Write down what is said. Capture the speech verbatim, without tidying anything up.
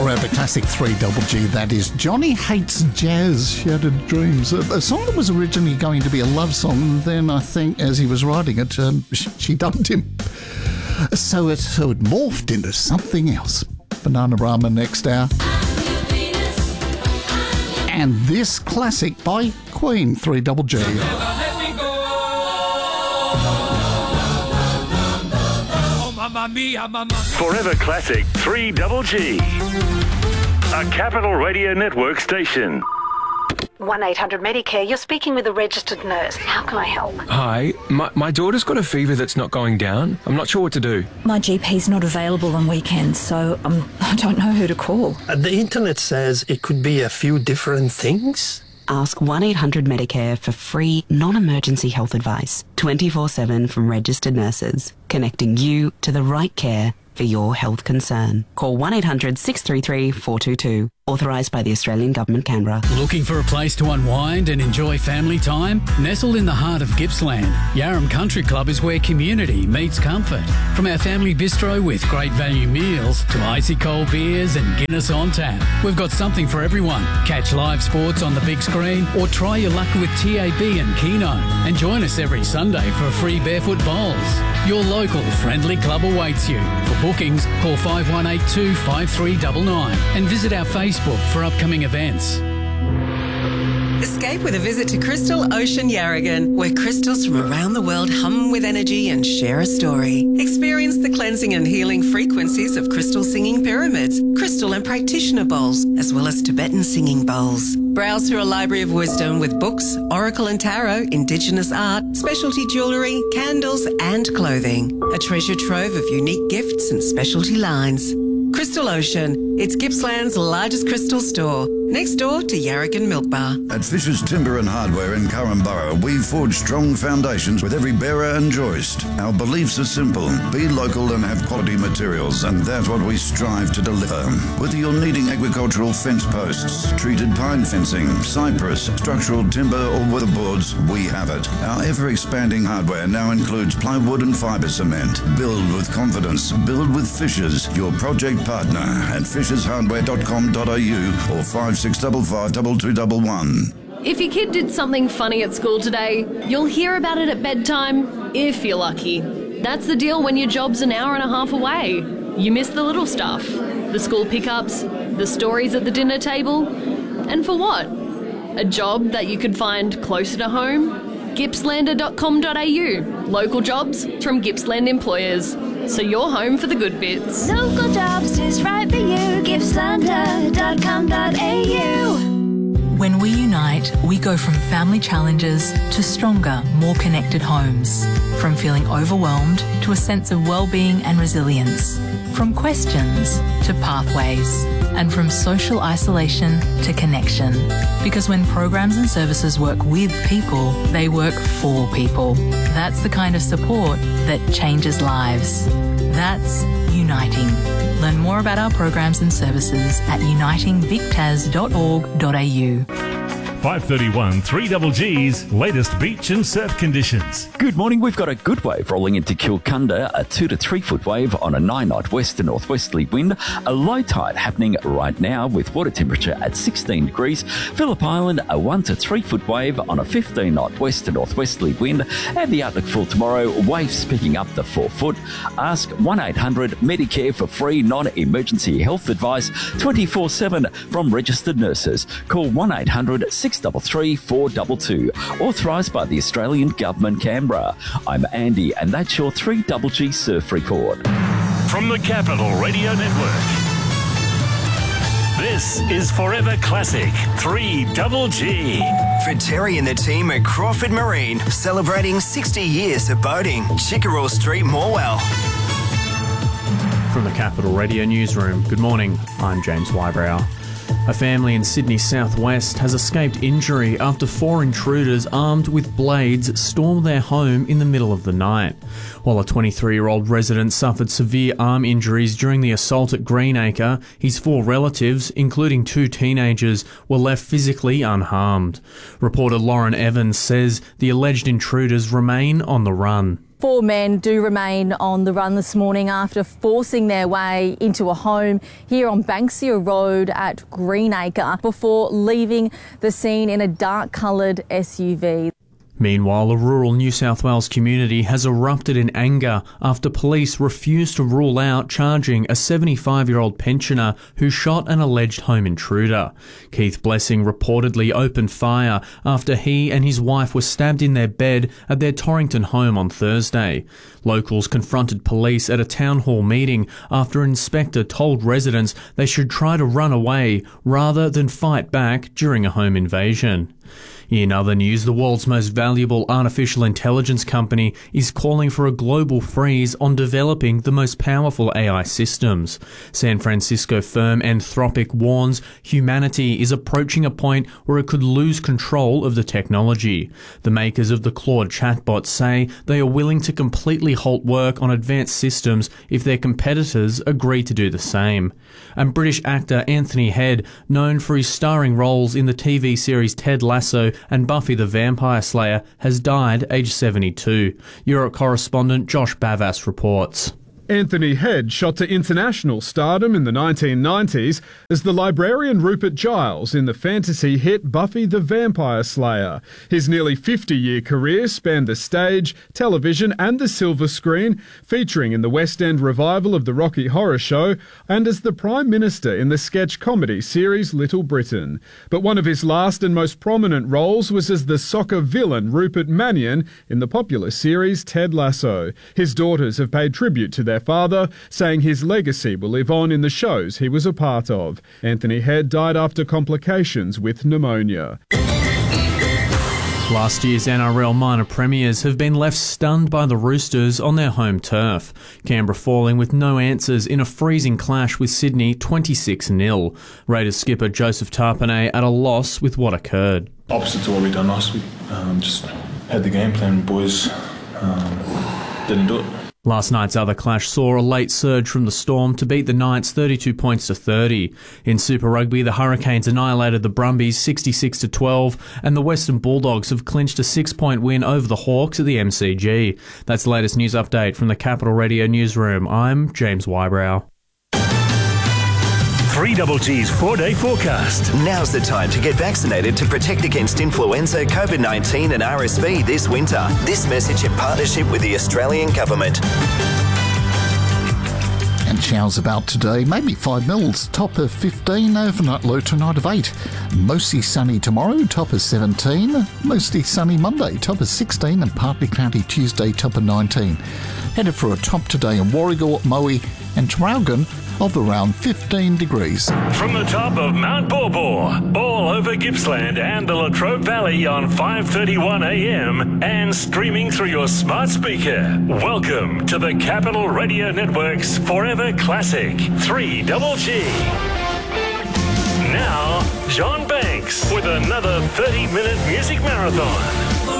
Forever Classic three double G, that is. Johnny Hates Jazz, Shattered Dreams. A, a song that was originally going to be a love song, and then I think as he was writing it, um, she dumped him. So it, so it morphed into something else. Bananarama next hour. And this classic by Queen, three double G. Forever Classic three double G. A Capital Radio Network station. one eight hundred Medicare, you're speaking with a registered nurse. How can I help? Hi, my, my daughter's got a fever that's not going down. I'm not sure what to do. My G P's not available on weekends, so um, I don't know who to call. Uh, the internet says it could be a few different things. Ask one eight hundred Medicare for free, non-emergency health advice, twenty-four seven from registered nurses, connecting you to the right care for your health concern. Call one eight hundred six three three four two two. Authorised by the Australian Government, Canberra. Looking for a place to unwind and enjoy family time? Nestled in the heart of Gippsland, Yarram Country Club is where community meets comfort. From our family bistro with great value meals to icy cold beers and Guinness on tap, we've got something for everyone. Catch live sports on the big screen or try your luck with T A B and Keno. And join us every Sunday for free barefoot bowls. Your local friendly club awaits you. For bookings, call five one eight two five three nine nine and visit our Facebook for upcoming events. Escape with a visit to Crystal Ocean Yarragon, where crystals from around the world hum with energy and share a story. Experience the cleansing and healing frequencies of crystal singing pyramids, crystal and practitioner bowls, as well as Tibetan singing bowls. Browse through a library of wisdom with books, oracle and tarot, indigenous art, specialty jewellery, candles and clothing. A treasure trove of unique gifts and specialty lines. Crystal Ocean, it's Gippsland's largest crystal store, next door to Yarragon Milk Bar. At Fisher's Timber and Hardware in Currumborough, we forge strong foundations with every bearer and joist. Our beliefs are simple: be local and have quality materials, and that's what we strive to deliver. Whether you're needing agricultural fence posts, treated pine fencing, cypress, structural timber or weatherboards, we have it. Our ever-expanding hardware now includes plywood and fibre cement. Build with confidence. Build with Fishers, your project partner at fishers hardware dot com dot a u or five six five five two two one one. If your kid did something funny at school today, you'll hear about it at bedtime, if you're lucky. That's the deal when your job's an hour and a half away. You miss the little stuff, the school pickups, the stories at the dinner table. And for what? A job that you could find closer to home? gippslander dot com dot a u. Local jobs from Gippsland employers. So you're home for the good bits. Local jobs is right for you. gippslander dot com dot a u. When we unite, we go from family challenges to stronger, more connected homes. From feeling overwhelmed to a sense of well-being and resilience. From questions to pathways. And from social isolation to connection. Because when programs and services work with people, they work for people. That's the kind of support that changes lives. That's uniting. Learn more about our programs and services at uniting vic tas dot org dot a u. five thirty-one three double G's latest beach and surf conditions. Good morning. We've got a good wave rolling into Kilcunda, a two to three foot wave on a nine knot west to northwesterly wind. A low tide happening right now with water temperature at sixteen degrees. Phillip Island, a one to three foot wave on a fifteen knot west to northwesterly wind. And the outlook for tomorrow, waves picking up to four foot. Ask one eight hundred Medicare for free non-emergency health advice twenty-four seven from registered nurses. Call one eight hundred six three three four two two. Authorised by the Australian Government, Canberra. I'm Andy, and that's your three double G Surf Report. From the Capital Radio Network, this is Forever Classic three double G. For Terry and the team at Crawford Marine, celebrating sixty years of boating. Chickerell Street, Morwell. From the Capital Radio Newsroom, good morning. I'm James Wybrow. A family in Sydney southwest has escaped injury after four intruders armed with blades stormed their home in the middle of the night. While a twenty-three-year-old resident suffered severe arm injuries during the assault at Greenacre, his four relatives, including two teenagers, were left physically unharmed. Reporter Lauren Evans says the alleged intruders remain on the run. Four men do remain on the run this morning after forcing their way into a home here on Banksia Road at Greenacre before leaving the scene in a dark-coloured S U V. Meanwhile, a rural New South Wales community has erupted in anger after police refused to rule out charging a seventy-five-year-old pensioner who shot an alleged home intruder. Keith Blessing reportedly opened fire after he and his wife were stabbed in their bed at their Torrington home on Thursday. Locals confronted police at a town hall meeting after an inspector told residents they should try to run away rather than fight back during a home invasion. In other news, the world's most valuable artificial intelligence company is calling for a global freeze on developing the most powerful A I systems. San Francisco firm Anthropic warns humanity is approaching a point where it could lose control of the technology. The makers of the Claude chatbot say they are willing to completely halt work on advanced systems if their competitors agree to do the same. And British actor Anthony Head, known for his starring roles in the T V series Ted Lasso and Buffy the Vampire Slayer, has died aged seventy-two. Europe correspondent Josh Bavas reports. Anthony Head shot to international stardom in the nineteen nineties as the librarian Rupert Giles in the fantasy hit Buffy the Vampire Slayer. His nearly fifty-year career spanned the stage, television and the silver screen, featuring in the West End revival of the Rocky Horror Show and as the Prime Minister in the sketch comedy series Little Britain. But one of his last and most prominent roles was as the soccer villain Rupert Mannion in the popular series Ted Lasso. His daughters have paid tribute to their father, saying his legacy will live on in the shows he was a part of. Anthony Head died after complications with pneumonia. Last year's N R L minor premiers have been left stunned by the Roosters on their home turf. Canberra falling with no answers in a freezing clash with Sydney twenty-six nil. Raiders skipper Joseph Tarpanay at a loss with what occurred. Opposite to what we done last week. Um, just had the game plan, boys um, didn't do it. Last night's other clash saw a late surge from the Storm to beat the Knights thirty-two points to thirty. In Super Rugby, the Hurricanes annihilated the Brumbies sixty-six to twelve, and the Western Bulldogs have clinched a six-point win over the Hawks at the M C G. That's the latest news update from the Capital Radio Newsroom. I'm James Wybrow. three Double G's four-day forecast. Now's the time to get vaccinated to protect against influenza, COVID nineteen and R S V this winter. This message in partnership with the Australian Government. And showers about today, maybe five mils, top of fifteen, overnight low tonight of eight. Mostly sunny tomorrow, top of seventeen. Mostly sunny Monday, top of sixteen, and partly cloudy Tuesday, top of nineteen. Headed for a top today in Warragul, Moe and Traralgon of around fifteen degrees. From the top of Mount Borbor, all over Gippsland and the Latrobe Valley on five thirty-one a m and streaming through your smart speaker. Welcome to the Capital Radio Network's Forever Classic three Double G. Now, John Banks with another thirty minute music marathon.